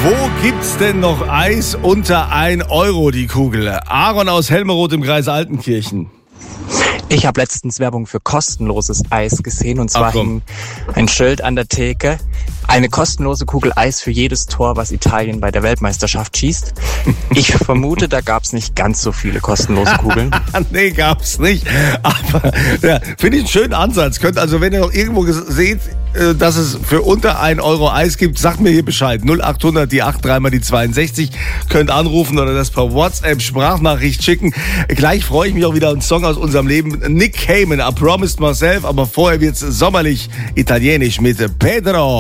Wo gibt's denn noch Eis unter 1 Euro die Kugel? Aaron aus Helmeroth im Kreis Altenkirchen. Ich habe letztens Werbung für kostenloses Eis gesehen und zwar hing ein Schild an der Theke. Eine kostenlose Kugel Eis für jedes Tor, was Italien bei der Weltmeisterschaft schießt. Ich vermute, da gab's nicht ganz so viele kostenlose Kugeln. Nee, gab's nicht. Aber ja, finde ich einen schönen Ansatz. Könnt also, wenn ihr noch irgendwo seht, dass es für unter 1 Euro Eis gibt, sagt mir hier Bescheid. 0800 die 8 3 die 62. Könnt anrufen oder das per WhatsApp Sprachnachricht schicken. Gleich freue ich mich auch wieder auf einen Song aus unserem Leben. Nick Cayman, I Promised Myself. Aber vorher wird's sommerlich italienisch mit Pedro.